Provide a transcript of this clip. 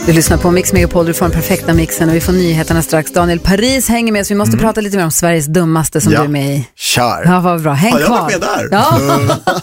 Du lyssnar på Mix Megapol, du får den perfekta mixen och vi får nyheterna strax. Daniel Paris hänger med, så vi måste prata lite mer om Sveriges dummaste som du är med i. Kör. Ja, vad bra. Häng kvar. Har jag varit med där? Ja.